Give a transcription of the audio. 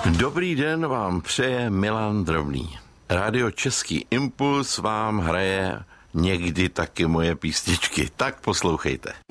Dobrý den vám přeje Milan Drobný. Rádio Český Impuls vám hraje někdy taky moje písničky. Tak poslouchejte.